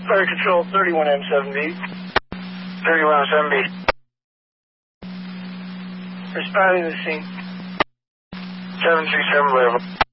Fire Control, 31M7B. 31M7B. Responding to the scene. 737 level.